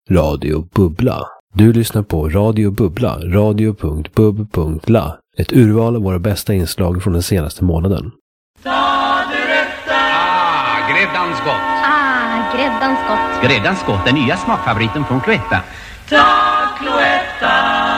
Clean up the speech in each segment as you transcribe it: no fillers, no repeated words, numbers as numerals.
Radio Bubbla. Du lyssnar på Radio Bubbla, radio.bub.la. Ett urval av våra bästa inslag från den senaste månaden. Gräddans gott. Gräddans gott. Gräddans gott, den nya smakfavoriten från Cloetta. Ta Cloetta.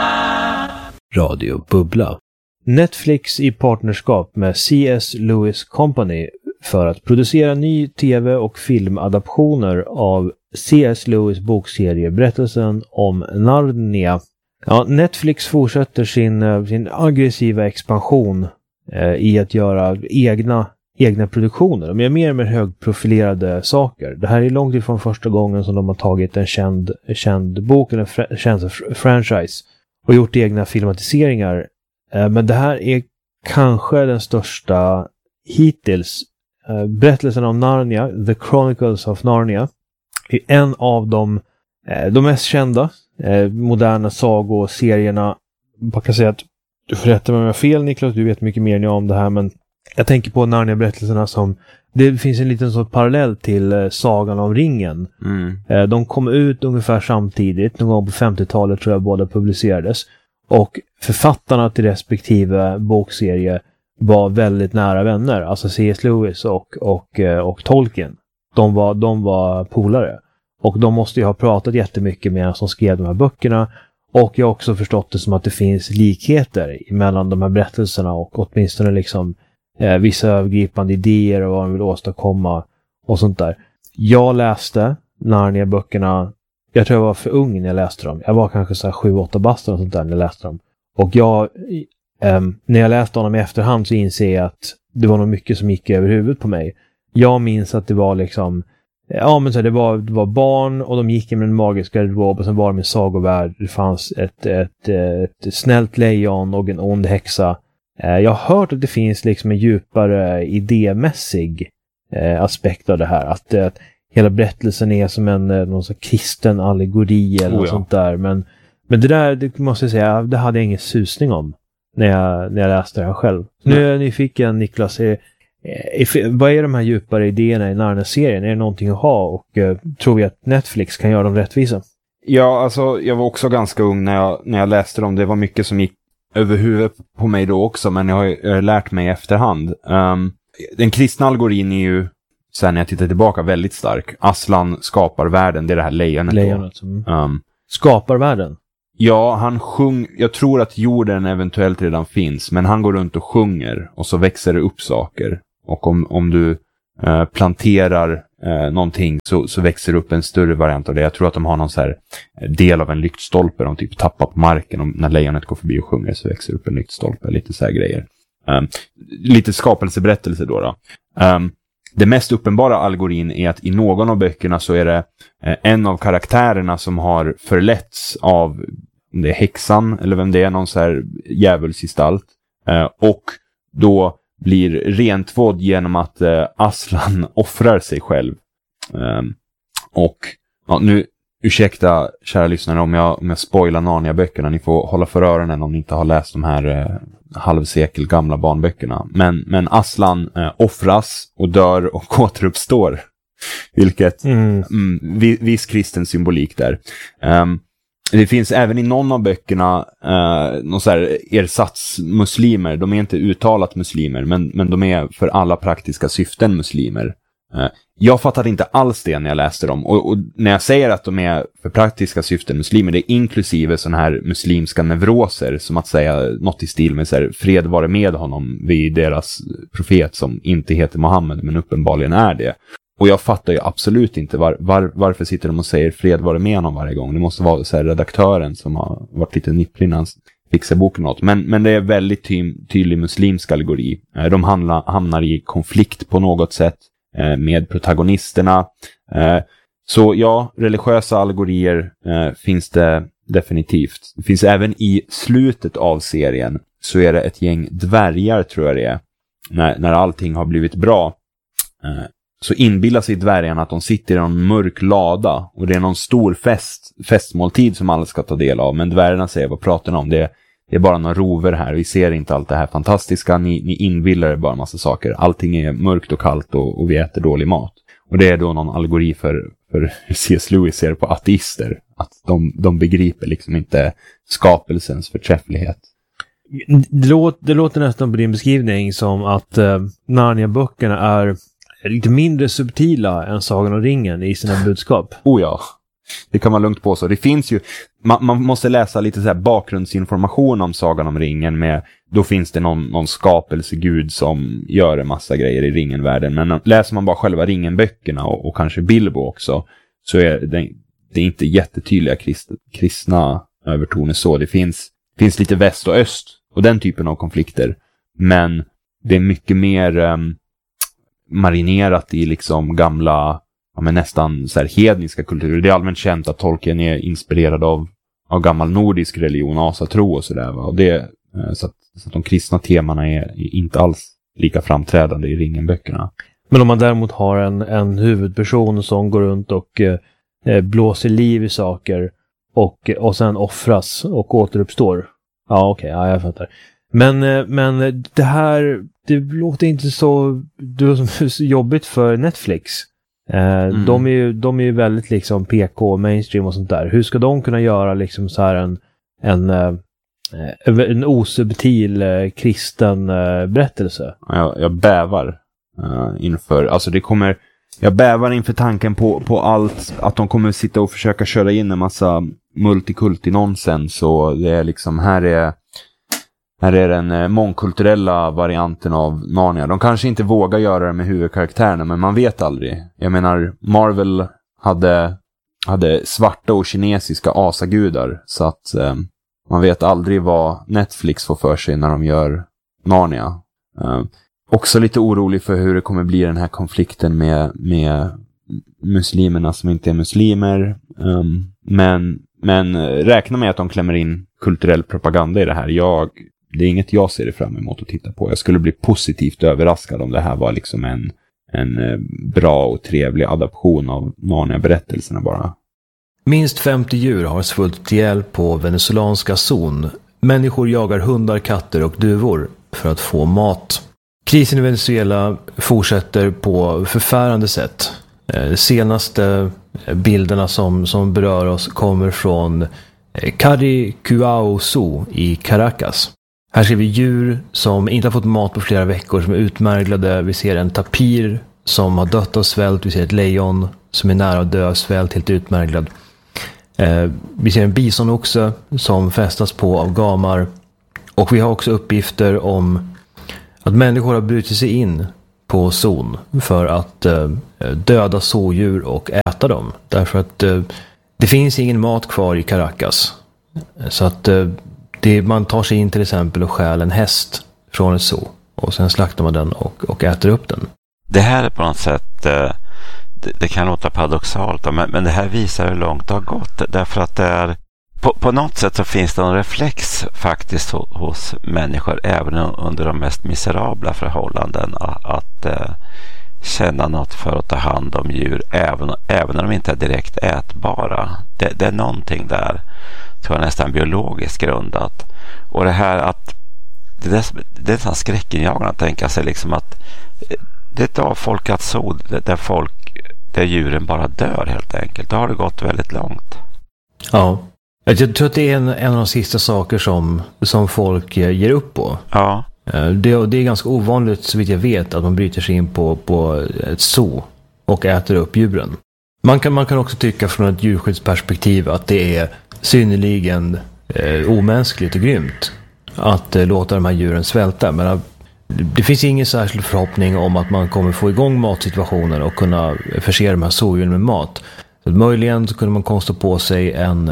Radio Bubbla. Netflix i partnerskap med C.S. Lewis Company för att producera ny tv- och filmadaptioner av C.S. Lewis bokserie Berättelsen om Narnia. Ja, Netflix fortsätter sin aggressiva expansion i att göra egna produktioner. De gör mer med högprofilerade saker. Det här är långt ifrån första gången som de har tagit en känd bok eller känd franchise och gjort egna filmatiseringar. Men det här är kanske den största hittills. Berättelsen om Narnia, The Chronicles of Narnia, är en av de mest kända moderna sagoserierna. Man kan säga att du får rätta mig om jag har fel, Niklas, du vet mycket mer än jag om det här, men jag tänker på Narnia-berättelserna som det finns en liten sån parallell till Sagan om ringen. De kom ut ungefär samtidigt, någon gång på 50-talet tror jag båda publicerades, och författarna till respektive bokserie var väldigt nära vänner, alltså C.S. Lewis och Tolkien. De var polare. Och de måste ju ha pratat jättemycket med som skrev de här böckerna. Och jag har också förstått det som att det finns likheter mellan de här berättelserna och åtminstone liksom vissa övergripande idéer och vad de vill åstadkomma och sånt där. Jag läste Narnia-böckerna, jag tror jag var för ung när jag läste dem. Jag var kanske så här 7-8 bast och sånt där när jag läste dem. Och när jag läste honom i efterhand så inser jag att det var nog mycket som gick över huvudet på mig. Jag minns att det var liksom, ja men så här, det var barn och de gick med en magisk garderob och sen var de i en sagovärld. Det fanns ett snällt lejon och en ond häxa. Jag har hört att det finns liksom en djupare idémässig aspekt av det här. Att hela berättelsen är som någon sån kristen allegori eller något sånt där. Men det där, det måste jag säga, det hade jag ingen susning om när jag läste det här själv. Nu är jag nyfiken, Niklas. Vad är de här djupare idéerna i Narnia-serien? Är det någonting att ha? Och tror vi att Netflix kan göra dem rättvisa? Ja, alltså jag var också ganska ung när jag läste dem. Det var mycket som gick över huvudet på mig då också, men jag har lärt mig i efterhand. Den kristna allegorin är ju, sen när jag tittar tillbaka, väldigt stark. Aslan skapar världen, det är det här lejonet. Skapar världen? Ja, han jag tror att jorden eventuellt redan finns, men han går runt och sjunger och så växer det upp saker. Och om du planterar någonting så växer det upp en större variant av det. Jag tror att de har någon så här del av en lyktstolpe de typ tappar på marken, och när lejonet går förbi och sjunger så växer det upp en lyktstolpe, lite så här grejer. Lite skapelseberättelse då. Det mest uppenbara allegorin är att i någon av böckerna så är det en av karaktärerna som har förletts av, om det är häxan eller vem det är, någon så här djävulsgestalt, och då blir rentvådd genom att Aslan offrar sig själv. Och ja, nu ursäkta kära lyssnare om jag spoilar Narnia-böckerna. Ni får hålla för öronen om ni inte har läst de här halvsekel gamla barnböckerna. Men Aslan offras och dör och återuppstår. Vilket viss kristen symbolik där. Det finns även i någon av böckerna någon så här ersatsmuslimer. De är inte uttalat muslimer, men de är för alla praktiska syften muslimer. Jag fattade inte alls det när jag läste dem. Och när jag säger att de är för praktiska syften muslimer, det är inklusive såna här muslimska neuroser, som att säga något i stil med så här, fred vare med honom vid deras profet som inte heter Mohammed men uppenbarligen är det. Och jag fattar ju absolut inte varför sitter de och säger fred vare med honom varje gång. Det måste vara så här redaktören som har varit lite nipplig när han fixar boken något. Men det är väldigt tydlig muslimsk allegori. De hamnar i konflikt på något sätt med protagonisterna. Så ja, religiösa allegorier finns det definitivt. Det finns även i slutet av serien, så är det ett gäng dvärgar, tror jag det är. När allting har blivit bra, så inbillar sig dvärgarna att de sitter i en mörk lada och det är någon stor festmåltid som alla ska ta del av. Men dvärgarna säger, vad pratar ni om? Det är bara några rover här. Vi ser inte allt det här fantastiska. Ni inbillar er bara en massa saker. Allting är mörkt och kallt och vi äter dålig mat. Och det är då någon allegori för hur C.S. Lewis ser på ateister. att de begriper liksom inte skapelsens förträfflighet. Det låter nästan på din beskrivning som att Narnia-böckerna är lite mindre subtila än Sagan om ringen i sina budskap. Oh ja, det kan man lugnt på så. Det finns ju, man måste läsa lite så här bakgrundsinformation om Sagan om ringen med, då finns det någon skapelsegud som gör en massa grejer i ringenvärlden. Men läser man bara själva ringenböckerna och kanske Bilbo också, så är det är inte jättetydliga kristna övertoner så. Det finns lite väst och öst och den typen av konflikter. Men det är mycket mer marinerat i liksom gamla, men nästan så här hedniska kulturer. Det är allmänt känt att Tolkien är inspirerad av gammal nordisk religion, asatro och sådär. Och det, så att de kristna temana är inte alls lika framträdande i ringenböckerna. Men om man däremot har en huvudperson som går runt och blåser liv i saker och sen offras och återuppstår. Ja, okej, ja, jag fattar. Men det här, det låter inte så jobbigt för Netflix. De är ju väldigt liksom PK, mainstream och sånt där. Hur ska de kunna göra liksom så här en osubtil kristen berättelse? Jag bävar inför, alltså jag bävar inför tanken på allt, att de kommer sitta och försöka köra in en massa multikulti nonsens, och det är liksom, här är den mångkulturella varianten av Narnia. De kanske inte vågar göra det med huvudkaraktärerna, men man vet aldrig. Jag menar, Marvel hade svarta och kinesiska asagudar, så att man vet aldrig vad Netflix får för sig när de gör Narnia. Också lite orolig för hur det kommer bli den här konflikten med muslimerna som inte är muslimer. Men räkna med att de klämmer in kulturell propaganda i det här. Det är inget jag ser fram emot att titta på. Jag skulle bli positivt överraskad om det här var liksom en bra och trevlig adaption av Narnia-berättelserna bara. Minst 50 djur har svultit ihjäl på venezuelanska zon. Människor jagar hundar, katter och duvor för att få mat. Krisen i Venezuela fortsätter på förfärande sätt. De senaste bilderna som berör oss kommer från Caricuao Zoo i Caracas. Här ser vi djur som inte har fått mat på flera veckor, som är utmärglade. Vi ser en tapir som har dött av svält. Vi ser ett lejon som är nära att dö av svält, helt utmärglad. Vi ser en bisonoxe som fästas på av gamar. Och vi har också uppgifter om att människor har brutit sig in på zon för att döda sådjur och äta dem. Därför att det finns ingen mat kvar i Caracas. Så att man tar sig in till exempel och stjäl en häst från ett zoo. Och sen slaktar man den och äter upp den. Det här är på något sätt, det kan låta paradoxalt, men det här visar hur långt det har gått. Därför att det är, på något sätt så finns det en reflex faktiskt hos människor även under de mest miserabla förhållanden att känna något för att ta hand om djur även när de inte är direkt ätbara. Det är någonting där, tror jag, nästan biologiskt grundat. Och det här att det är så skräckinjagande att tänka sig liksom att det är ett avfolkat zoo där djuren bara dör helt enkelt. Då har det gått väldigt långt. Ja. Jag tror att det är en av de sista saker som folk ger upp på. Ja. Det är ganska ovanligt, så vitt jag vet, att man bryter sig in på ett zoo och äter upp djuren. Man kan också tycka från ett djurskyddsperspektiv att det är synnerligen omänskligt och grymt att låta de här djuren svälta. Men det finns ingen särskild förhoppning om att man kommer få igång matsituationen och kunna förse de här zoodjuren med mat. Så möjligen så kunde man kosta på sig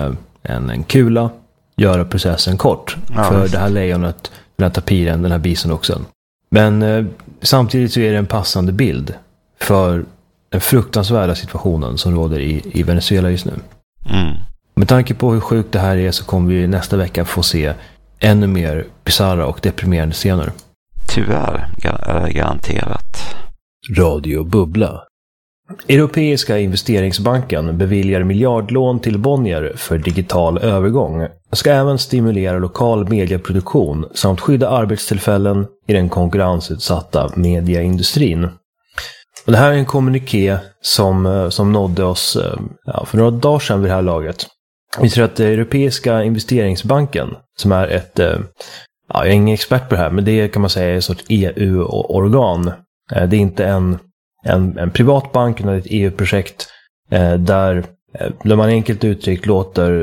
en kula, göra processen kort för det här lejonet, den här tapiren, den här bisonoxen. Men samtidigt så är det en passande bild för den fruktansvärda situationen som råder i Venezuela just nu. Mm. Med tanke på hur sjukt det här är så kommer vi nästa vecka få se ännu mer bizarra och deprimerande scener. Tyvärr är det garanterat. Radio Bubbla. Europeiska investeringsbanken beviljar miljardlån till Bonnier för digital övergång. Ska även stimulera lokal medieproduktion samt skydda arbetstillfällen i den konkurrensutsatta mediaindustrin. Och det här är en kommuniké som nådde oss för några dagar sedan vid det här laget. Vi tror att Europeiska investeringsbanken, som är ett, jag är ingen expert på det här, men det kan man säga är ett sorts EU-organ. Det är inte en privat bank, utan ett EU-projekt där man enkelt uttryckt låter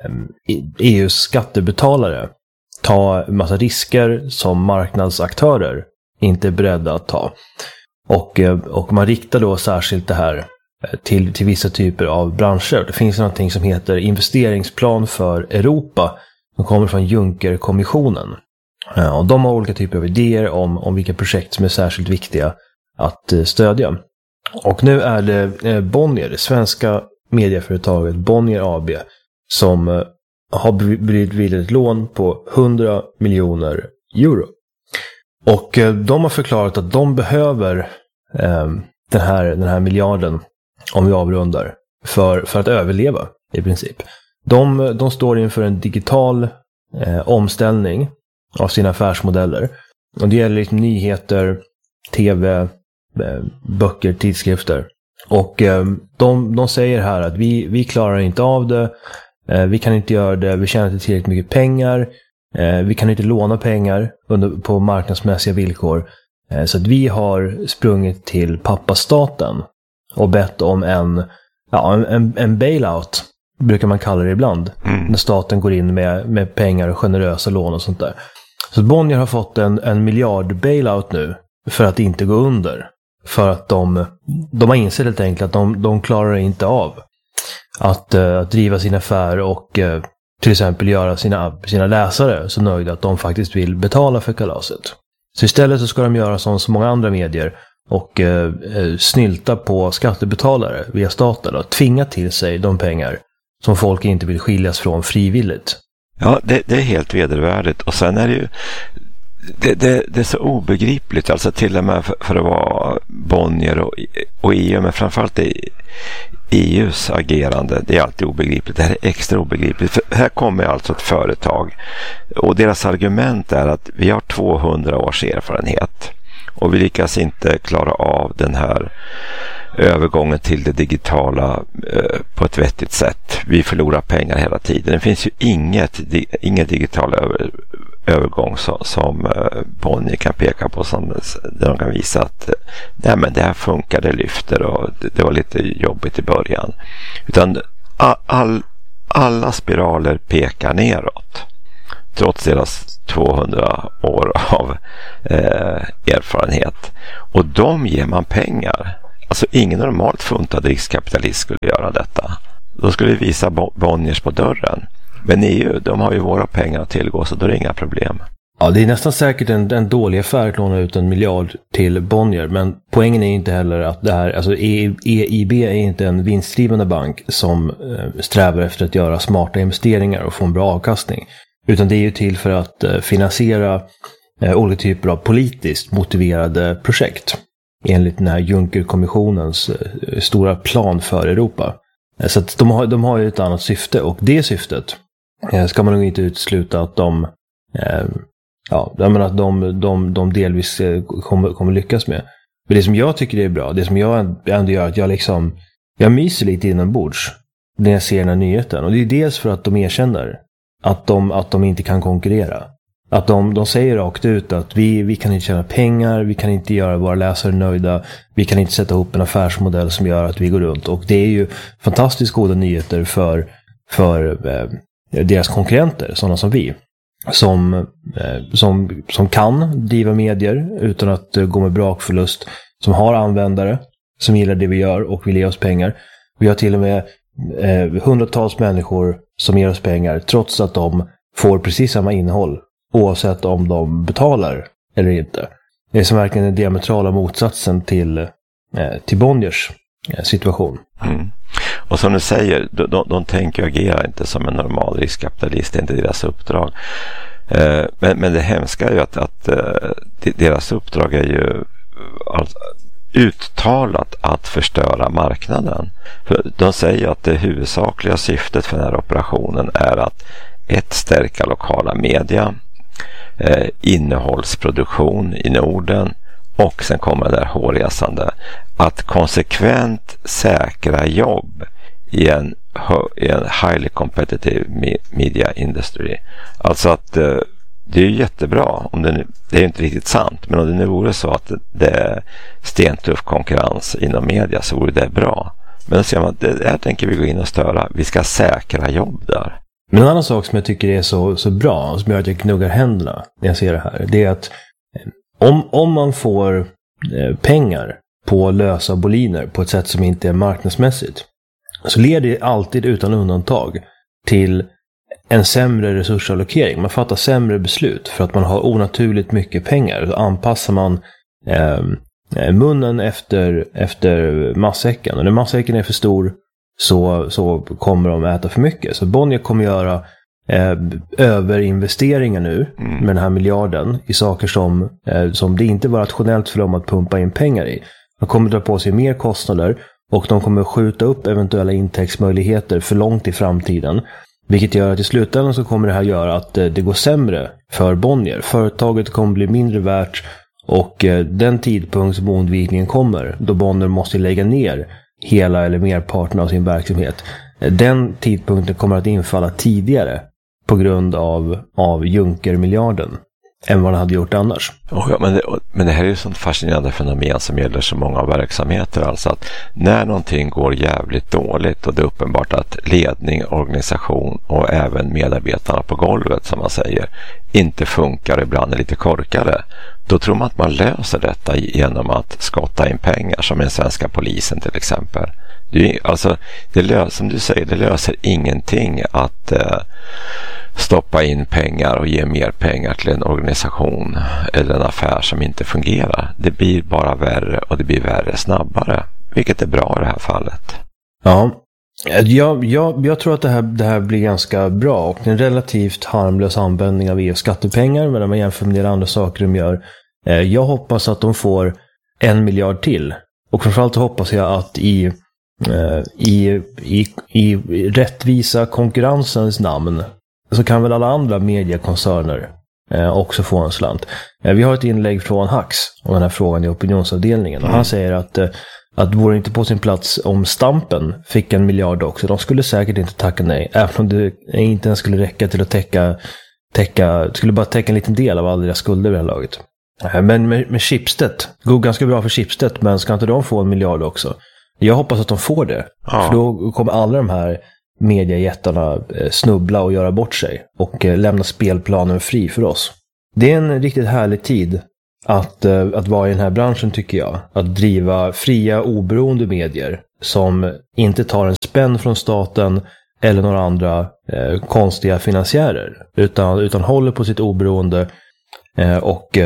EUs skattebetalare ta en massa risker som marknadsaktörer inte är beredda att ta. Och man riktar då särskilt det här till vissa typer av branscher. Det finns någonting som heter investeringsplan för Europa som kommer från Junckerkommissionen. Och de har olika typer av idéer om vilka projekt som är särskilt viktiga att stödja. Och nu är det Bonnier, det svenska medieföretaget Bonnier AB, som har beviljat ett lån på 100 miljoner euro. Och de har förklarat att de behöver den här miljarden, om vi avrundar, för att överleva i princip. De står inför en digital omställning av sina affärsmodeller. Och det gäller liksom nyheter, tv, böcker, tidskrifter. Och de säger här att vi klarar inte av det. Vi kan inte göra det. Vi tjänar inte tillräckligt mycket pengar. Vi kan inte låna pengar på marknadsmässiga villkor. Så att vi har sprungit till pappastaten och bett om en bailout, brukar man kalla det ibland. När staten går in med pengar och generösa lån och sånt där. Så Bonnier har fått en miljard bailout nu för att inte gå under. För att de har insett helt enkelt att de klarar inte av att driva sin affär och till exempel göra sina läsare så nöjda att de faktiskt vill betala för kalaset. Så istället så ska de göra som så många andra medier och snylta på skattebetalare via staten och tvinga till sig de pengar som folk inte vill skiljas från frivilligt. Ja, det är helt vedervärdigt. Och sen är det ju det är så obegripligt, alltså till och med för att vara Bonnier och EU, men framförallt EUs agerande, det är alltid obegripligt. Det här är extra obegripligt. För här kommer alltså ett företag och deras argument är att vi har 200 års erfarenhet och vi lyckas inte klara av den här övergången till det digitala på ett vettigt sätt. Vi förlorar pengar hela tiden. Det finns ju ingen digital övergång som Bonnier kan peka på där de kan visa att nej, men det här funkar, det lyfter och det var lite jobbigt i början. Utan alla spiraler pekar neråt trots deras 200 år av erfarenhet. Och de ger man pengar. Alltså ingen normalt funtad riskkapitalist skulle göra detta. Då skulle vi visa Bonniers på dörren. Men EU, de har ju våra pengar att tillgå, så då är det inga problem. Ja, det är nästan säkert en dålig affär att låna ut 1 miljard till Bonnier. Men poängen är inte heller att det här, alltså EIB är inte en vinstdrivande bank som strävar efter att göra smarta investeringar och få en bra avkastning. Utan det är ju till för att finansiera olika typer av politiskt motiverade projekt. Enligt den här Junckerkommissionens stora plan för Europa. Så att de har ju ett annat syfte, och det syftet ska man nog inte utesluta att de delvis kommer lyckas med. Men det som jag tycker är bra, det som jag ändå gör, att jag myser lite inombords när jag ser den här nyheten. Och det är dels för att de erkänner att de inte kan konkurrera. Att de säger rakt ut att vi kan inte tjäna pengar, vi kan inte göra våra läsare nöjda, vi kan inte sätta ihop en affärsmodell som gör att vi går runt. Och det är ju fantastiskt goda nyheter för deras konkurrenter, sådana som vi. Som kan driva medier utan att gå med brakförlust, som har användare som gillar det vi gör och vill ge oss pengar. Vi har till och med hundratals människor som ger oss pengar trots att de får precis samma innehåll, oavsett om de betalar eller inte. Det är som verkligen den diametrala motsatsen till Bonniers situation. Mm. Och som du säger, de tänker och agerar inte som en normal riskkapitalist, det är inte deras uppdrag. Men det hemska är ju att deras uppdrag är ju uttalat att förstöra marknaden. För de säger att det huvudsakliga syftet för den här operationen är att stärka lokala media, innehållsproduktion i Norden, och sen kommer det där hårresande att konsekvent säkra jobb i en en highly competitive media industry. Alltså att det är ju jättebra om det är inte riktigt sant, men om det nu vore så att det är stentuff konkurrens inom media så vore det bra. Men då ser man att det här tänker vi gå in och störa. Vi ska säkra jobb där. Men en annan sak som jag tycker är så bra, som gör att jag knuggar händerna när jag ser det här, det är att om man får pengar på lösa boliner på ett sätt som inte är marknadsmässigt, så leder det alltid utan undantag till en sämre resursallokering. Man fattar sämre beslut för att man har onaturligt mycket pengar. Så anpassar man munnen efter matsäcken. Och när matsäcken är för stor så kommer de äta för mycket. Så Bonnier kommer göra överinvesteringar nu med den här miljarden i saker som det inte var rationellt för dem att pumpa in pengar i. De kommer dra på sig mer kostnader och de kommer skjuta upp eventuella intäktsmöjligheter för långt i framtiden. Vilket gör att i slutändan så kommer det här göra att det går sämre för Bonnier. Företaget kommer bli mindre värt och den tidpunkt som oundvikligen kommer, då Bonnier måste lägga ner hela eller merparten av sin verksamhet. Den tidpunkten kommer att infalla tidigare på grund av Juncker-miljarden än vad den hade gjort annars. Ja, men det här är ju sånt fascinerande fenomen som gäller så många verksamheter. Alltså att när någonting går jävligt dåligt och det är uppenbart att ledning, organisation och även medarbetarna på golvet, som man säger, inte funkar, ibland är lite korkade, då tror man att man löser detta genom att skotta in pengar, som den svenska polisen till exempel. Alltså, som du säger, det löser ingenting att stoppa in pengar och ge mer pengar till en organisation eller en affär som inte fungerar. Det blir bara värre och det blir värre snabbare, vilket är bra i det här fallet. Ja, jag tror att det här blir ganska bra och en relativt harmlös användning av EU-skattepengar, men när man jämför med de andra saker de gör. Jag hoppas att de får 1 miljard till, och framförallt hoppas jag att i rättvisa konkurrensens namn så kan väl alla andra mediekoncerner också få en slant. Vi har ett inlägg från Hax om den här frågan i opinionsavdelningen, och han säger att vore inte på sin plats om Stampen fick 1 miljard också. De skulle säkert inte tacka nej, även om det inte ens skulle räcka till att täcka skulle bara täcka en liten del av alla deras skulder vid det här laget. Men med Schibsted, det går ganska bra för Schibsted, men ska inte de få 1 miljard också? Jag hoppas att de får det. Ja. För då kommer alla de här mediejättarna snubbla och göra bort sig och lämna spelplanen fri för oss. Det är en riktigt härlig tid att vara i den här branschen, tycker jag. Att driva fria, oberoende medier som inte tar en spänn från staten eller några andra konstiga finansiärer, utan håller på sitt oberoende och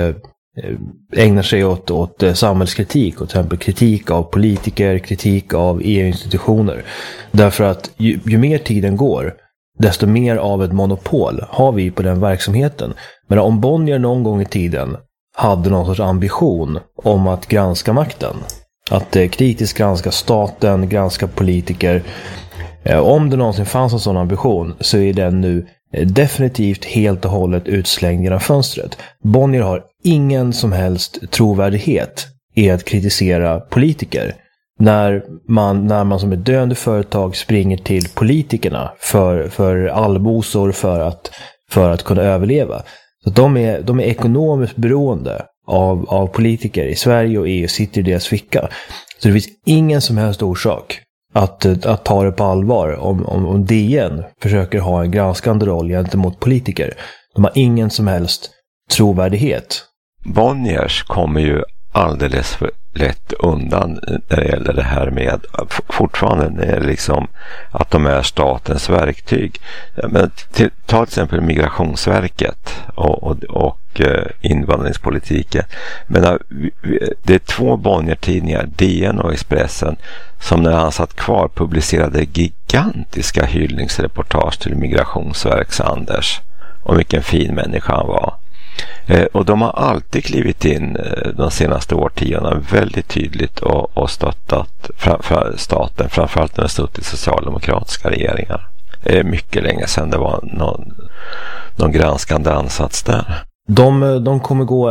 ägnar sig åt samhällskritik, och till exempel kritik av politiker, kritik av EU-institutioner. Därför att ju mer tiden går, desto mer av ett monopol har vi på den verksamheten. Men om Bonnier någon gång i tiden hade någon sorts ambition om att granska makten, att kritiskt granska staten, granska politiker, om det någonsin fanns en sån ambition, så är den nu definitivt helt och hållet utslängd genom fönstret. Bonnier har ingen som helst trovärdighet i att kritisera politiker. När man som ett döende företag springer till politikerna för allmosor för att kunna överleva. Så de är ekonomiskt beroende av politiker i Sverige, och EU sitter i deras ficka. Så det finns ingen som helst orsak att ta det på allvar om DN försöker ha en granskande roll gentemot politiker. De har ingen som helst trovärdighet. Bonniers kommer ju alldeles för lätt undan när det gäller det här med fortfarande när det är liksom att de är statens verktyg. Men ta till exempel Migrationsverket och invandringspolitiken. Men det är 2 Bonnier-tidningar, DN och Expressen, som när han satt kvar publicerade gigantiska hyllningsreportage till Migrationsverks Anders, och vilken fin människa han var. Och de har alltid klivit in de senaste årtiondena väldigt tydligt och stöttat staten, framförallt när det stått i socialdemokratiska regeringar. Det är mycket länge sedan det var någon granskande ansats där. De kommer gå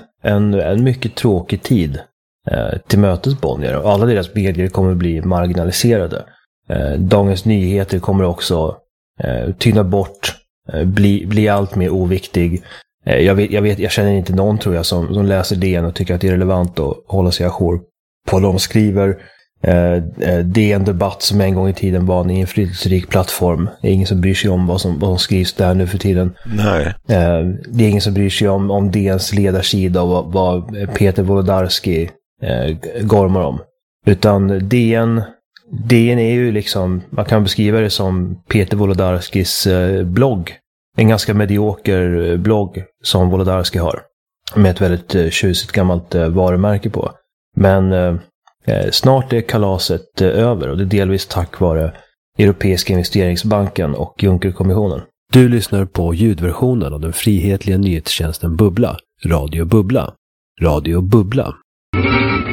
en mycket tråkig tid till mötes, Bonnier, och alla deras medier kommer bli marginaliserade. Dagens Nyheter kommer också tynna bort, bli allt mer oviktig. Jag känner inte någon, tror jag, som läser DN och tycker att det är relevant att hålla sig ajour på vad de skriver. DN Debatt, som en gång i tiden var en inflytelserik plattform. Det är ingen som bryr sig om vad som skrivs där nu för tiden. Nej. Det är ingen som bryr sig om DNs ledarsida och vad Peter Wolodarski gormar om. Utan DN är ju liksom, man kan beskriva det som Peter Wolodarskis blogg. En ganska medioker blogg som Wolodarski har. Med ett väldigt tjusigt gammalt varumärke på. Men snart är kalaset över, och det är delvis tack vare Europeiska investeringsbanken och Junckerkommissionen. Du lyssnar på ljudversionen av den frihetliga nyhetstjänsten Bubbla. Radio Bubbla. Radio Bubbla.